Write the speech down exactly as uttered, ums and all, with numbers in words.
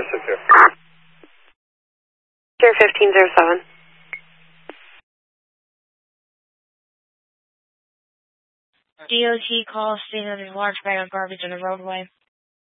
six here. Zero fifteen zero seven. D O T call stating that there's a large bag of garbage in the roadway.